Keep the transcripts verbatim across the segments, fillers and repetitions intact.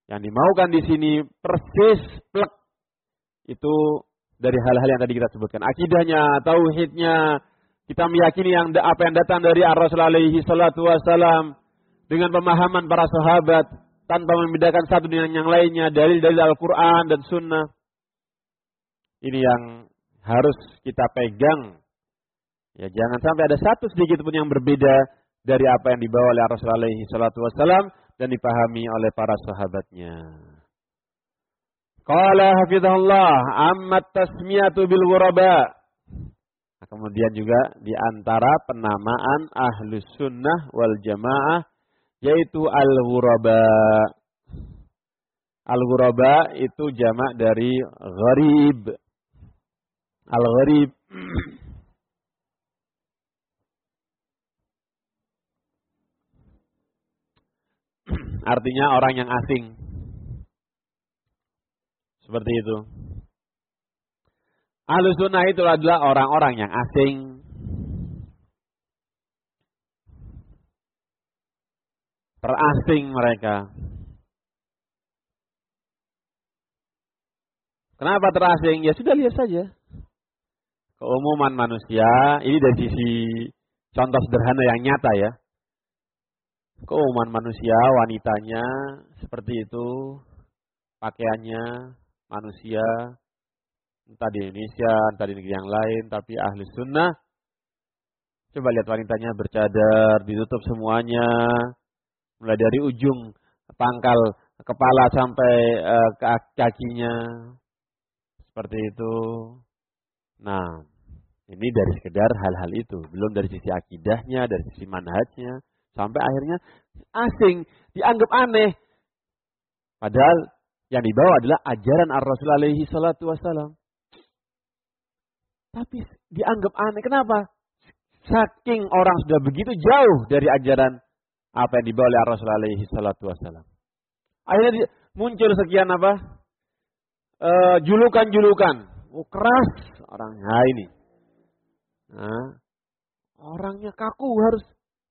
Yang dimaukan di sini persis plek itu dari hal-hal yang tadi kita sebutkan. Akidahnya, tauhidnya, kita meyakini yang apa yang datang dari Ar-Rasul alaihi salatu wassalam dengan pemahaman para sahabat tanpa membedakan satu dengan yang lainnya, dalil-dalil Al-Quran dan Sunnah. Ini yang harus kita pegang. Ya, jangan sampai ada satu sedikit pun yang berbeda dari apa yang dibawa oleh Rasul alaihi salatu wassalam dan dipahami oleh para sahabatnya. Qala hafizahullah amma tasmiyatu bil ghuraba. Nah, kemudian juga di antara penamaan Ahlus Sunnah wal Jamaah yaitu al-ghuraba. Al-ghuraba itu jamak dari gharib. Al-gharib artinya orang yang asing. Seperti itu. Ahlus Sunnah itu adalah orang-orang yang asing. Terasing mereka. Kenapa terasing? Ya sudah lihat saja. Keumuman manusia, ini dari sisi contoh sederhana yang nyata ya. Keumuman manusia, wanitanya seperti itu, pakaiannya manusia, entah di Indonesia, entah di negeri yang lain, tapi ahli sunnah. Coba lihat wanitanya bercadar, ditutup semuanya, mulai dari ujung pangkal kepala sampai uh, ke kakinya, seperti itu. Nah, ini dari sekedar hal-hal itu, belum dari sisi akidahnya, dari sisi manhajnya, sampai akhirnya asing, dianggap aneh. Padahal yang dibawa adalah ajaran Ar-Rasul alaihi salatu wassalam. Tapi dianggap aneh, kenapa? Saking orang sudah begitu jauh dari ajaran apa yang dibawa oleh Ar-Rasul alaihi salatu wassalam. Akhirnya muncul sekian apa? E, julukan-julukan. Oh, keras orangnya ini. Nah, orangnya kaku harus.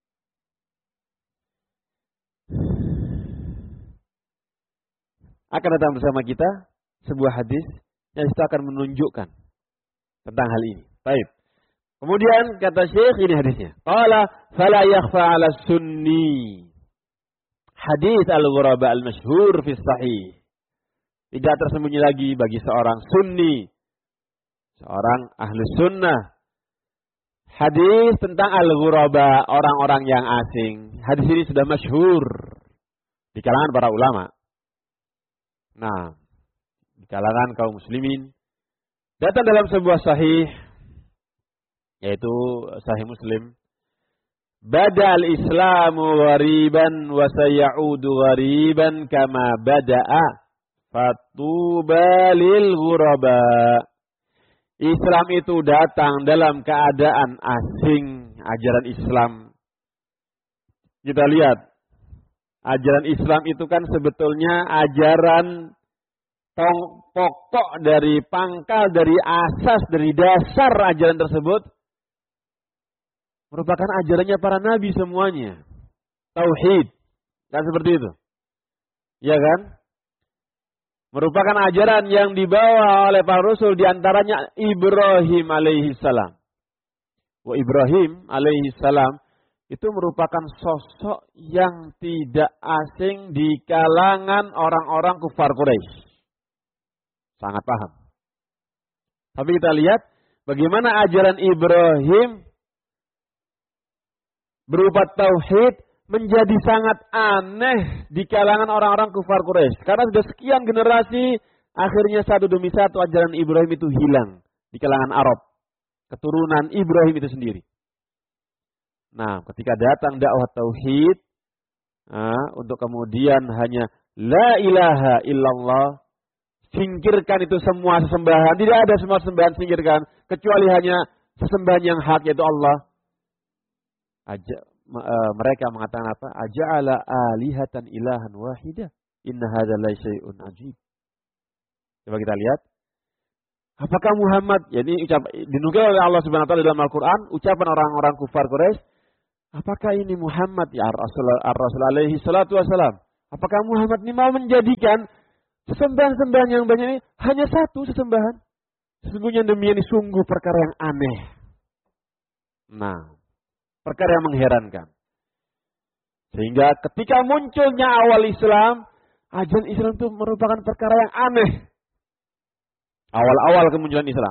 Akan datang bersama kita sebuah hadis yang itu akan menunjukkan tentang hal ini. Baik. Kemudian kata Syekh, ini hadisnya. Qala fala yakhfa 'ala sunni. Hadis al-ghuraba al-masyhur fi sahih. Tidak tersembunyi lagi bagi seorang sunni, seorang ahli sunnah. Hadis tentang al-ghuraba, orang-orang yang asing. Hadis ini sudah masyhur di kalangan para ulama. Nah, di kalangan kaum muslimin. Datang dalam sebuah sahih, yaitu Sahih Muslim. Bada'al Islamu ghariban wa sayaudu ghariban kama bada'a fatuba lil ghuraba. Islam itu datang dalam keadaan asing, ajaran Islam. Kita lihat, ajaran Islam itu kan sebetulnya ajaran pokok dari pangkal, dari asas, dari dasar ajaran tersebut merupakan ajarannya para nabi semuanya. Tauhid. Kan seperti itu. Ya kan? Merupakan ajaran yang dibawa oleh para rasul, diantaranya Ibrahim alaihi salam. Wa Ibrahim alaihi salam itu merupakan sosok yang tidak asing di kalangan orang-orang kufar Quraisy. Sangat paham. Tapi kita lihat bagaimana ajaran Ibrahim berupa tauhid menjadi sangat aneh di kalangan orang-orang kufar Quraisy. Karena sudah sekian generasi, akhirnya satu demi satu ajaran Ibrahim itu hilang di kalangan Arab. Keturunan Ibrahim itu sendiri. Nah, ketika datang dakwah tauhid, nah, untuk kemudian hanya la ilaha illallah, singkirkan itu semua sesembahan. Tidak ada semua sesembahan singkirkan, kecuali hanya sesembahan yang hak, yaitu Allah. Aja, uh, mereka mengatakan apa? Aja'ala alihatan ilahan wahidah. Inna hadza la syai'un ajib. Coba kita lihat. Apakah Muhammad, ya ini ucap dinukil oleh Allah Subhanahu wa taala dalam Al-Qur'an, ucapan orang-orang kufar Quraisy, apakah ini Muhammad ya Rasul Ar-Rasul alaihi salatu wasalam? Apakah Muhammad ini mau menjadikan sesembahan-sembahan yang banyak ini hanya satu sesembahan? Sesungguhnya demikian ini sungguh perkara yang aneh. Nah, perkara yang mengherankan. Sehingga ketika munculnya awal Islam, ajaran Islam itu merupakan perkara yang aneh. Awal-awal kemunculan Islam.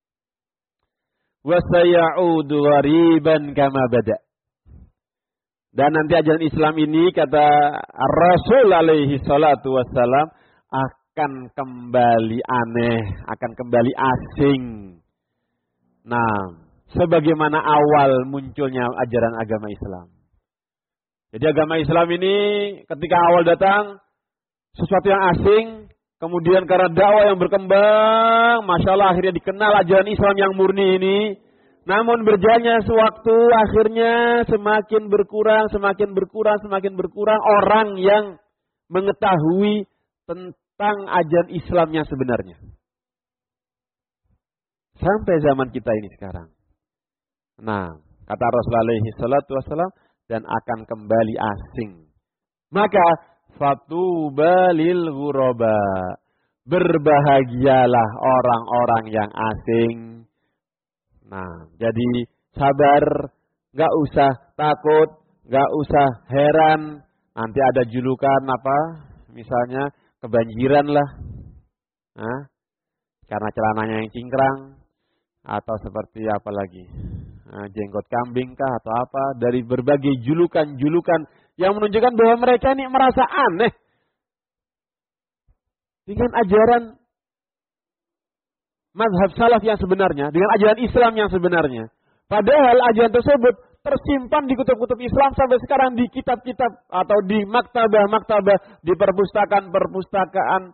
Wa sayaudu ghariban kama bada. Dan nanti ajaran Islam ini kata Rasul alaihi salatu wassalam akan kembali aneh, akan kembali asing. Nah, sebagaimana awal munculnya ajaran agama Islam. Jadi agama Islam ini ketika awal datang sesuatu yang asing, kemudian karena dakwah yang berkembang, masya Allah akhirnya dikenal ajaran Islam yang murni ini. Namun berjalannya sewaktu akhirnya semakin berkurang, semakin berkurang, semakin berkurang orang yang mengetahui tentang ajaran Islam yang sebenarnya. Sampai zaman kita ini sekarang. Nah, kata Rasulullah alaihi salatu wassalam, dan akan kembali asing. Maka fatuba lil ghuraba. Berbahagialah orang-orang yang asing. Nah, jadi sabar, gak usah takut, gak usah heran. Nanti ada julukan apa? Misalnya kebanjiran lah. Nah, karena celananya yang cingkrang. Atau seperti apa lagi? Nah, jenggot kambing kah atau apa? Dari berbagai julukan-julukan yang menunjukkan bahwa mereka ini merasa aneh. Dengan ajaran mazhab salaf yang sebenarnya, dengan ajaran Islam yang sebenarnya. Padahal ajaran tersebut tersimpan di kutub-kutub Islam sampai sekarang di kitab-kitab atau di maktabah-maktabah, di perpustakaan-perpustakaan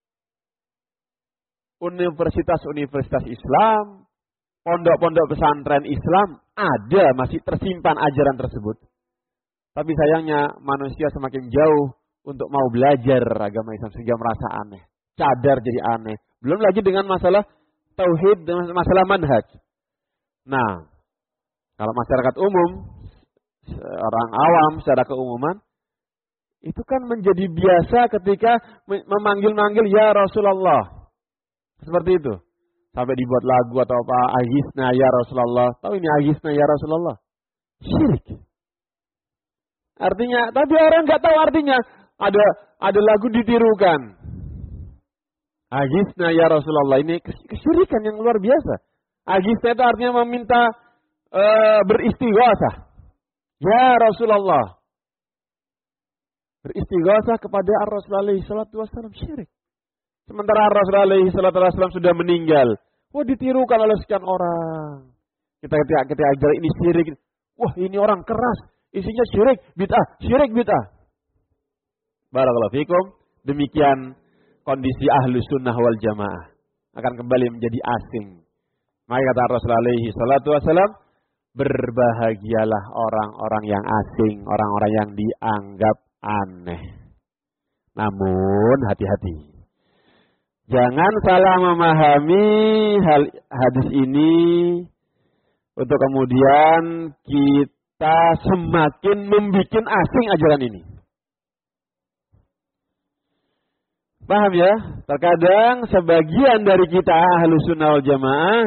universitas-universitas Islam, pondok-pondok pesantren Islam, ada masih tersimpan ajaran tersebut. Tapi sayangnya manusia semakin jauh untuk mau belajar agama Islam sehingga merasa aneh. Cadar jadi aneh. Belum lagi dengan masalah tauhid, dengan masalah manhaj. Nah, kalau masyarakat umum, orang awam secara keumuman, itu kan menjadi biasa ketika memanggil-manggil ya Rasulullah. Seperti itu. Sampai dibuat lagu atau apa, agisna ya Rasulullah. Tahu ini agisna ya Rasulullah? Syirik. Artinya, tapi orang nggak tahu artinya. Ada ada lagu ditirukan. Agisna ya Rasulullah, ini kesyirikan yang luar biasa. Agisna itu artinya meminta e, beristighosah. Ya Rasulullah. Beristighosah kepada Ar-Rasul alaihi salatu wassalam, syirik. Sementara Rasulullah alaihi salatu wassalam sudah meninggal. Wah, ditirukan oleh sekian orang. Kita ketika kita ajar ini syirik. Wah, ini orang keras. Isinya syirik, bid'ah, syirik bid'ah. Barakallahu fikum. Demikian kondisi ahlu sunnah wal jamaah. Akan kembali menjadi asing. Maka kata Rasulullah alaihi salatu wassalam, berbahagialah orang-orang yang asing, orang-orang yang dianggap aneh. Namun hati-hati. Jangan salah memahami hal hadis ini untuk kemudian kita semakin membuat asing ajaran ini. Paham ya? Terkadang sebagian dari kita ahlu sunnah wal jamaah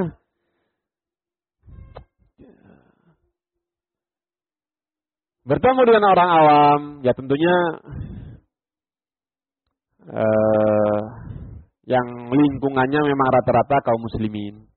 bertemu dengan orang awam, ya tentunya uh, yang lingkungannya memang rata-rata kaum muslimin.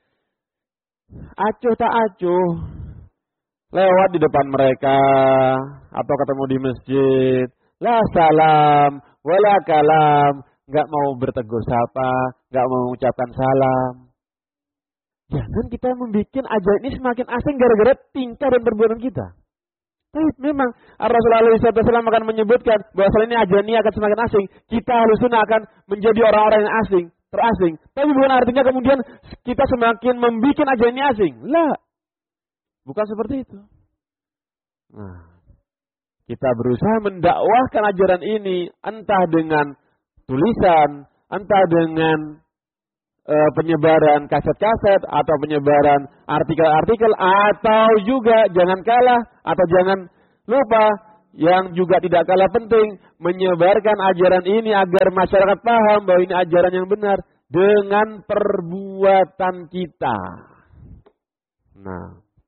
Acuh tak acuh, lewat di depan mereka atau ketemu di masjid, la salam, wala kalam, nggak mau bertegur sapa, nggak mau mengucapkan salam. Jangan kita membuat ajaran ini semakin asing gara-gara tingkah dan perbuatan kita. Tapi memang Rasulullah shallallahu alaihi wasallam akan menyebutkan bahwa selain ini ajaran ini akan semakin asing. Kita Ahlus Sunnah akan menjadi orang-orang yang asing, terasing. Tapi bukan artinya kemudian kita semakin membuat ajaran ini asing. Lah, bukan seperti itu. Nah, kita berusaha mendakwahkan ajaran ini entah dengan tulisan, entah dengan e, penyebaran kaset-kaset atau penyebaran artikel-artikel, atau juga jangan kalah atau jangan lupa yang juga tidak kalah penting, menyebarkan ajaran ini agar masyarakat paham bahwa ini ajaran yang benar dengan perbuatan kita. Nah,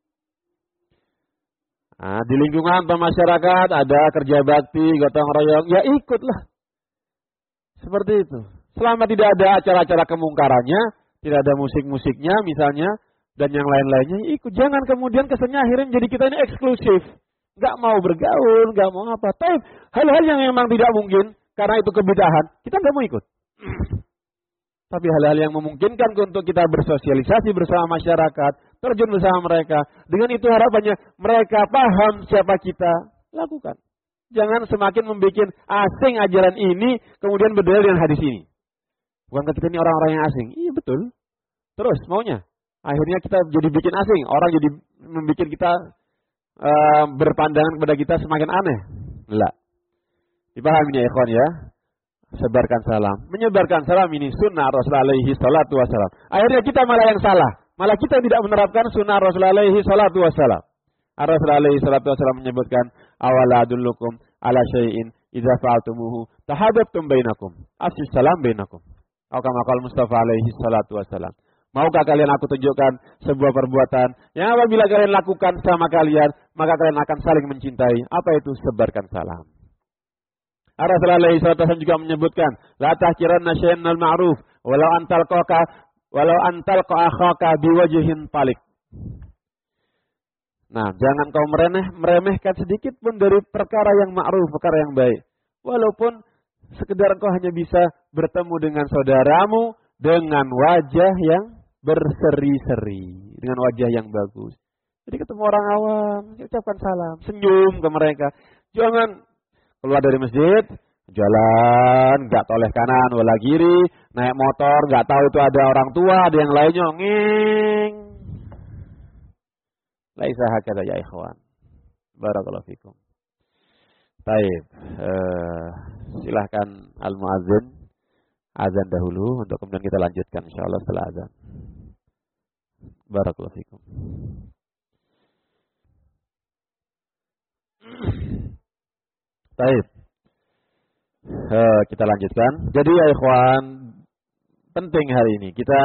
nah di lingkungan masyarakat ada kerja bakti, gotong royong, ya ikutlah. Seperti itu. Selama tidak ada acara-acara kemungkarannya, tidak ada musik-musiknya misalnya, dan yang lain-lainnya, ikut. Jangan kemudian kesannya akhirnya menjadi kita ini eksklusif. Nggak mau bergaul, nggak mau apa. Tapi hal-hal yang memang tidak mungkin, karena itu kebidahan, kita nggak mau ikut. Tapi hal-hal yang memungkinkan untuk kita bersosialisasi bersama masyarakat, terjun bersama mereka. Dengan itu harapannya mereka paham siapa kita, lakukan. Jangan semakin membuat asing ajaran ini, kemudian berdalil dengan hadis ini. Bukankah kita ini orang-orang yang asing? Iya betul. Terus maunya? Akhirnya kita jadi bikin asing. Orang jadi membuat kita uh, berpandangan kepada kita semakin aneh. Enggak. Dipahami ya ikhwan ya. Sebarkan salam. Menyebarkan salam ini sunnah Rasulullah alaihi salatu wassalam. Akhirnya kita malah yang salah. Malah kita tidak menerapkan sunnah Rasulullah alaihi salatu wassalam. Rasulullah alaihi salatu wassalam menyebutkan, awala adullukum ala syai'in idza fa'altumuhu tahabbtum bainakum. Afshis salam bainakum. Atau kama qala Mustafa alaihi salatu wassalam. Maukah kalian aku tunjukkan sebuah perbuatan yang apabila kalian lakukan sama kalian, maka kalian akan saling mencintai. Apa itu? Sebarkan salam. Rasulullah alaihi salatu wassalam juga menyebutkan, la tahkiranna syai'an al-ma'ruf walau antal qaka walau antal akhaka biwajhin talik. Nah, jangan kau meremeh, meremehkan sedikit pun dari perkara yang ma'ruf, perkara yang baik. Walaupun sekedar kau hanya bisa bertemu dengan saudaramu dengan wajah yang berseri-seri, dengan wajah yang bagus. Jadi ketemu orang awam, ucapkan salam, senyum ke mereka. Jangan keluar dari masjid, jalan, nggak toleh kanan, wala kiri, naik motor, nggak tahu itu ada orang tua, ada yang lainnya, nging. Laisa hakadha ya ikhwan. Barakallahu fikum. Baik, uh, silahkan al-muadzin azan dahulu untuk kemudian kita lanjutkan insyaallah setelah azan. Barakallahu fikum. Baik. Uh, kita lanjutkan. Jadi ya ikhwan, penting hari ini kita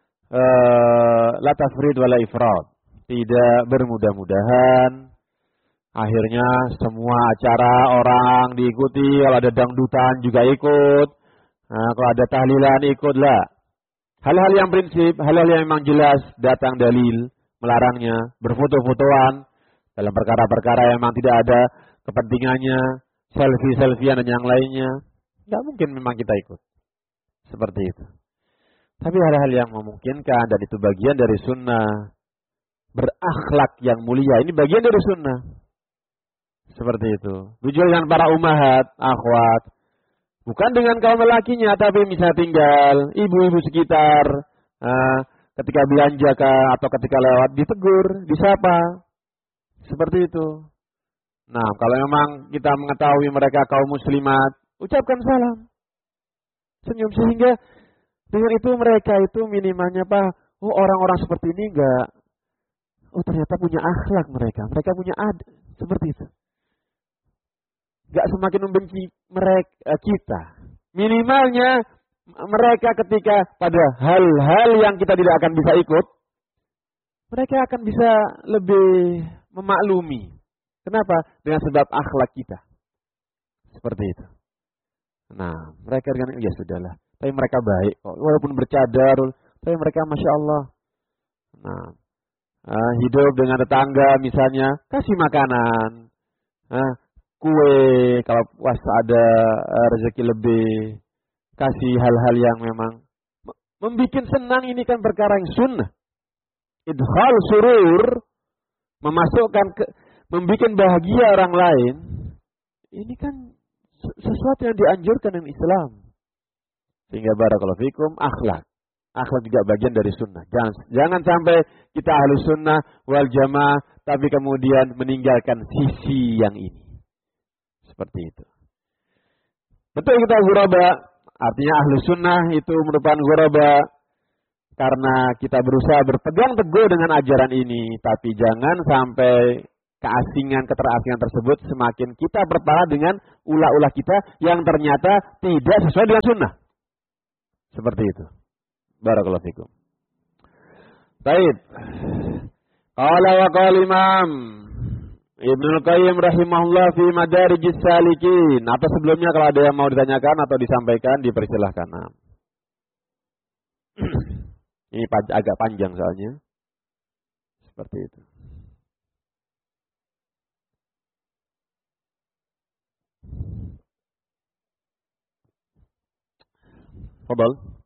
uh, la tafrid wala ifrad. Tidak bermudah-mudahan. Akhirnya semua acara orang diikuti. Kalau ada dangdutan juga ikut. Nah, kalau ada tahlilan ikutlah. Hal-hal yang prinsip, hal-hal yang memang jelas datang dalil melarangnya. Berfoto-fotoan dalam perkara-perkara yang memang tidak ada kepentingannya. Selfie-selfiean dan yang lainnya. Tidak mungkin memang kita ikut. Seperti itu. Tapi hal-hal yang memungkinkan dan itu bagian dari sunnah. Berakhlak yang mulia. Ini bagian dari sunnah. Seperti itu. Tujuan dengan para ummahat, akhwat. Bukan dengan kaum lelakinya, tapi misalnya tinggal ibu-ibu sekitar. Uh, ketika belanja kah, atau ketika lewat ditegur, disapa. Seperti itu. Nah, kalau memang kita mengetahui mereka kaum muslimat, ucapkan salam. Senyum sehingga dengan itu mereka itu minimalnya apa? Oh, orang-orang seperti ini enggak. Oh, ternyata punya akhlak mereka. Mereka punya ad. Seperti itu. Gak semakin membenci mereka kita. Minimalnya mereka ketika pada hal-hal yang kita tidak akan bisa ikut, mereka akan bisa lebih memaklumi. Kenapa? Dengan sebab akhlak kita. Seperti itu. Nah, mereka dengan ya sudahlah. Tapi mereka baik kok. Walaupun bercadar, tapi mereka masya Allah. Nah, uh, hidup dengan tetangga misalnya, kasih makanan. Nah, kue, kalau puas ada uh, rezeki lebih, kasih hal-hal yang memang membuat senang. Ini kan perkara yang sunnah. Idkhal surur, memasukkan, ke, membuat bahagia orang lain, ini kan sesuatu yang dianjurkan dalam Islam. Sehingga barakallahu fikum, akhlak. Akhlak juga bagian dari sunnah. Jangan, jangan sampai kita ahlus sunnah wal jamaah, tapi kemudian meninggalkan sisi yang ini. Seperti itu. Betul kita ghuraba, artinya ahlu sunnah itu merupakan ghuraba karena kita berusaha berpegang teguh dengan ajaran ini, tapi jangan sampai keasingan, keterasingan tersebut, semakin kita berpahala dengan ulah-ulah kita yang ternyata tidak sesuai dengan sunnah. Seperti itu. Barakallahu fikum. Baik. Qala wa qala Imam Ibnu Qayyim rahimahullah fi Madarijis Salikin. Atau sebelumnya kalau ada yang mau ditanyakan atau disampaikan, dipersilahkan. Nah. Ini agak panjang soalnya. Seperti itu. Fadhal.